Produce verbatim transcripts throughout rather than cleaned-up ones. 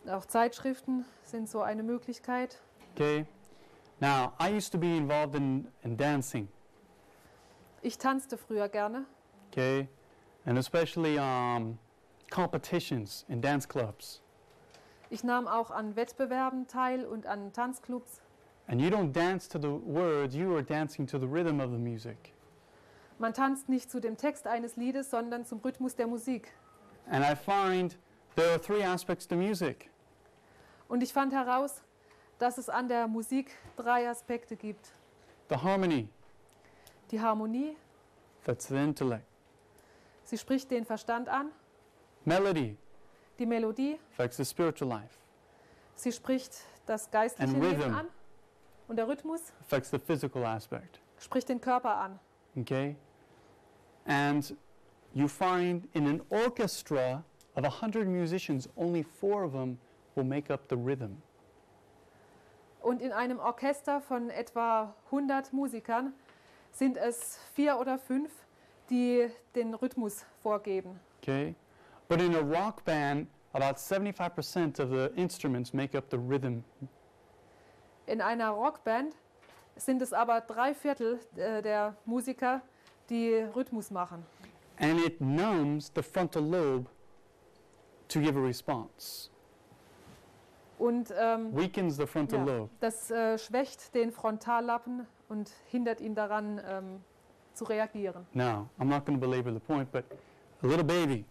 Auch Zeitschriften sind so eine Möglichkeit. Okay. Now, I used to be involved in, in dancing. Ich tanzte früher gerne. Okay. And especially um, competitions in dance clubs. Ich nahm auch an Wettbewerben teil und an Tanzclubs. And you don't dance to the words, you are dancing to the rhythm of the music. Man tanzt nicht zu dem Text eines Liedes, sondern zum Rhythmus der Musik. And I find there are three aspects to music. Und ich fand heraus, dass es an der Musik drei Aspekte gibt. The harmony, Die Harmonie, that's the intellect. sie spricht den Verstand an. Melody, Die Melodie, affects the spiritual life. sie spricht das geistliche And Leben rhythm. an. Und der Rhythmus Affects the physical aspect. spricht den Körper an. Okay? And you find in an orchestra of a hundred musicians, only four of them will make up the rhythm. Und in einem Orchester von etwa hundert Musikern sind es vier oder fünf, die den Rhythmus vorgeben. Okay? But in a rock band, about seventy-five percent of the instruments make up the rhythm. In einer Rockband sind es aber drei Viertel äh, der Musiker, die Rhythmus machen. And it numbs the frontal lobe to give a response. Und ähm, Weakens the frontal ja, lobe. das äh, schwächt den Frontallappen und hindert ihn daran, ähm, zu reagieren. Now, I'm not going to belabor the point, but a little baby,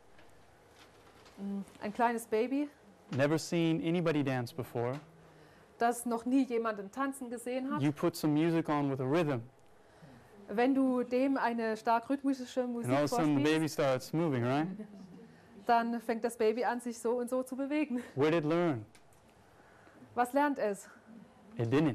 Ein kleines Baby, never seen anybody dance before. das noch nie jemanden tanzen gesehen hat. You put some music on with a rhythm, Wenn du dem eine stark rhythmische and all Musik of a sudden the baby vorspielst, starts moving, right? dann fängt das Baby an, sich so und so zu bewegen. Where did it learn? Was lernt es? It didn't.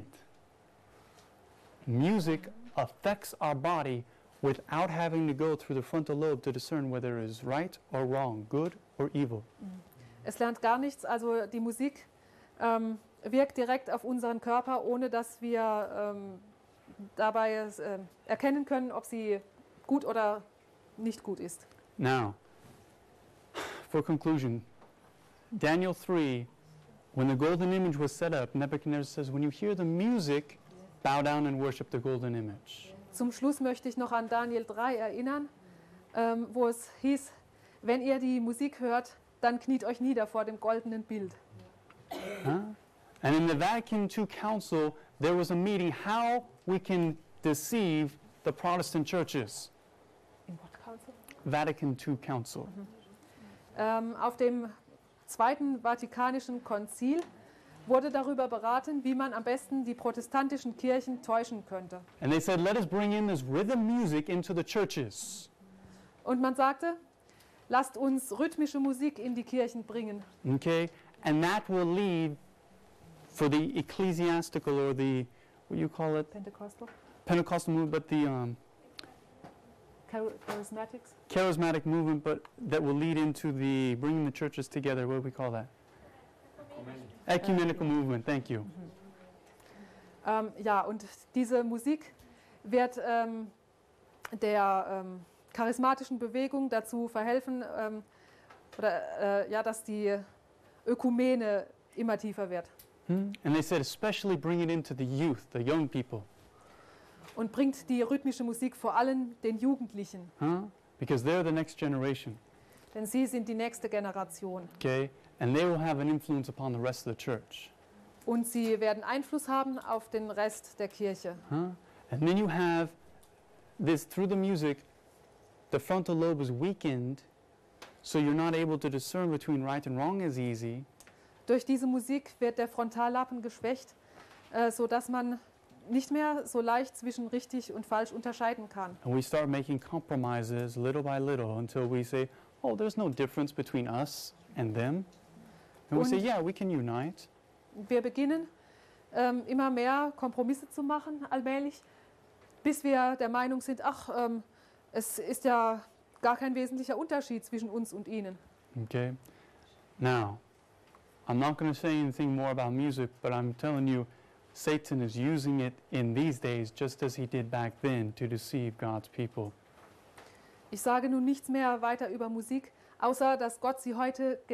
Music affects our body without having to go through the frontal lobe to discern whether it is right or wrong, good or evil. Es lernt gar nichts, also die Musik ähm, wirkt direkt auf unseren Körper, ohne dass wir ähm, dabei äh, erkennen können, ob sie gut oder nicht gut ist. Now, for conclusion, Daniel three, when the golden image was set up, Nebuchadnezzar says, when you hear the music, bow down and worship the golden image. Zum Schluss möchte ich noch an Daniel drei erinnern, ähm, wo es hieß, wenn ihr die Musik hört, dann kniet euch nieder vor dem goldenen Bild. Huh? And in the Vatican two Council, there was a meeting how we can deceive the Protestant churches. In what council? Vatican two Council. Ähm, auf dem Zweiten Vatikanischen Konzil wurde darüber beraten, wie man am besten die protestantischen Kirchen täuschen könnte. And they said, let us bring in this rhythm music into the churches. Und man sagte, lasst uns rhythmische Musik in die Kirchen bringen. Okay? And that will lead for the ecclesiastical or the, what do you call it? Pentecostal, Pentecostal movement, but the um, Char- Charismatics. charismatic movement, but that will lead into the bringing the churches together. What do we call that? Ecumenical movement. Thank you. Ähm, ja, und diese Musik wird ähm, der ähm, charismatischen Bewegung dazu verhelfen, ähm, oder, äh, ja, dass die Ökumene immer tiefer wird. Hmm? And they said, especially bring it into the youth, the young people, Und bringt die rhythmische Musik vor allem den Jugendlichen, huh? Because they're the next generation. denn sie sind die nächste Generation. Okay, and they will have an influence upon the rest of the church. Und sie werden Einfluss haben auf den Rest der Kirche. Huh? And then you have this through the music, the frontal lobe is weakened, so you're not able to discern between right and wrong as easy. Durch diese Musik wird der Frontallappen geschwächt, äh, sodass man nicht mehr so leicht zwischen richtig und falsch unterscheiden kann. And we start making compromises little by little until we say, oh, there's no difference between us and them. And we say, Und- yeah, we can unite. Wir beginnen ähm, immer mehr Kompromisse zu machen, allmählich, bis wir der Meinung sind, ach, ähm, es ist ja gar kein wesentlicher Unterschied zwischen uns und ihnen. Okay? Now, I'm not going to say anything more about music, but I'm telling you, Satan is using it in these days just as he did back then to deceive God's people. Ich sage nun nichts mehr weiter über Musik, außer dass Gott sie heute